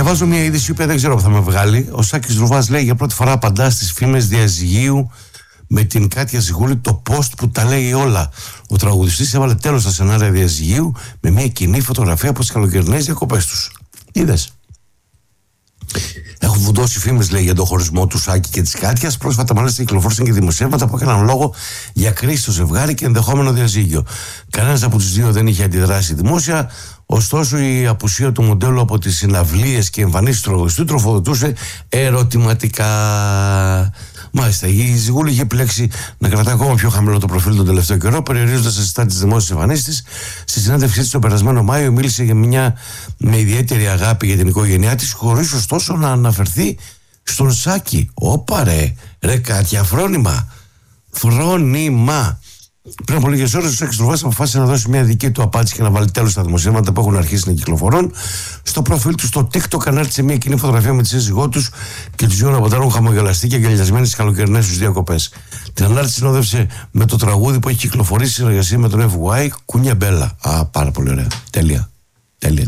Διαβάζω μια είδηση που δεν ξέρω που θα με βγάλει. Ο Σάκης Ρουβάς λέει για πρώτη φορά απαντά στις φήμες διαζυγίου με την Κάτια Ζυγούλη, το post που τα λέει όλα. Ο τραγουδιστής έβαλε τέλος στα σενάρια διαζυγίου με μια κοινή φωτογραφία από τις καλοκαιρινές διακοπές τους. Είδες? Έχουν βουντώσει φήμες, λέει, για τον χωρισμό του Σάκη και της Κάτιας. Πρόσφατα, μάλιστα, κυκλοφόρησαν και δημοσιεύματα που έκαναν λόγο για κρίση στο ζευγάρι και ενδεχόμενο διαζύγιο. Κανένας από τους δύο δεν είχε αντιδράσει δημόσια. Ωστόσο, η απουσία του μοντέλου από τις συναυλίες και εμφανίσεις του τραγουδιστού τροφοδοτούσε ερωτηματικά. Μάλιστα, η Ζυγούλη είχε επιλέξει να κρατά ακόμα πιο χαμηλό το προφίλ τον τελευταίο καιρό, περιορίζοντας τα συστάτη της δημόσιας εμφανίσεις της. Στη συνέντευξή της τον περασμένο Μάιο, μίλησε για μια με ιδιαίτερη αγάπη για την οικογένειά της, χωρίς ωστόσο να αναφερθεί στον Σάκη. Όπα ρε Κάτια, φρόνημα. Πριν από λίγες ώρες, ο Σάκης Ρουβάς αποφάσισε να δώσει μια δική του απάντηση και να βάλει τέλος στα δημοσιεύματα που έχουν αρχίσει να κυκλοφορούν. Στο προφίλ του στο TikTok ανάρτησε μια κοινή φωτογραφία με τη σύζυγό τους και τους δύο να ποντάρουν χαμογελαστοί και αγκαλιασμένοι στις καλοκαιρινές τους διακοπές. Την ανάρτηση συνόδευσε με το τραγούδι που έχει κυκλοφορήσει σε συνεργασία με τον FY, Κούνια Μπέλα. Πάρα πολύ ωραία. Τέλεια.